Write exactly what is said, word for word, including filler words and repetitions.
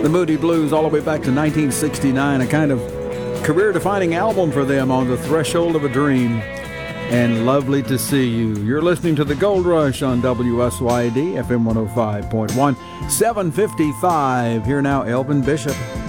The Moody Blues all the way back to nineteen sixty-nine, a kind of career-defining album for them, On the Threshold of a Dream. And Lovely to See You. You're listening to The Gold Rush on W S Y D, F M one oh five point one, seven fifty-five. Here now, Elvin Bishop.